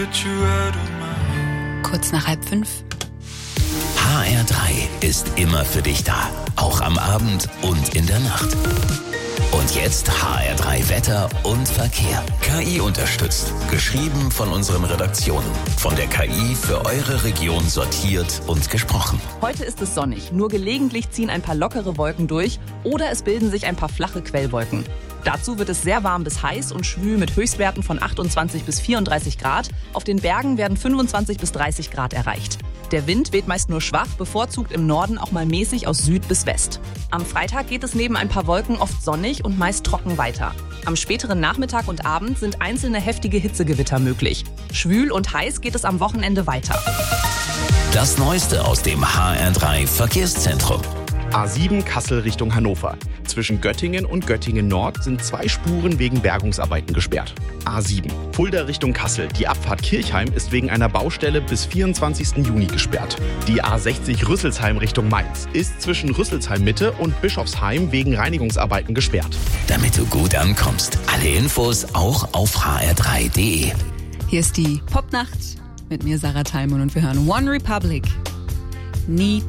Kurz nach 4:30. HR3 ist immer für dich da. Auch am Abend und in der Nacht. Und jetzt HR3 Wetter und Verkehr. KI unterstützt. Geschrieben von unseren Redaktionen. Von der KI für eure Region sortiert und gesprochen. Heute ist es sonnig. Nur gelegentlich ziehen ein paar lockere Wolken durch oder es bilden sich ein paar flache Quellwolken. Dazu wird es sehr warm bis heiß und schwül mit Höchstwerten von 28 bis 34 Grad. Auf den Bergen werden 25 bis 30 Grad erreicht. Der Wind weht meist nur schwach, bevorzugt im Norden auch mal mäßig aus Süd bis West. Am Freitag geht es neben ein paar Wolken oft sonnig und meist trocken weiter. Am späteren Nachmittag und Abend sind einzelne heftige Hitzegewitter möglich. Schwül und heiß geht es am Wochenende weiter. Das Neueste aus dem HR3 Verkehrszentrum. A7 Kassel Richtung Hannover. Zwischen Göttingen und Göttingen Nord sind 2 Spuren wegen Bergungsarbeiten gesperrt. A7 Fulda Richtung Kassel. Die Abfahrt Kirchheim ist wegen einer Baustelle bis 24. Juni gesperrt. Die A60 Rüsselsheim Richtung Mainz ist zwischen Rüsselsheim Mitte und Bischofsheim wegen Reinigungsarbeiten gesperrt. Damit du gut ankommst. Alle Infos auch auf hr3.de. Hier ist die Popnacht mit mir, Sarah Thalmann, und wir hören One Republic. Need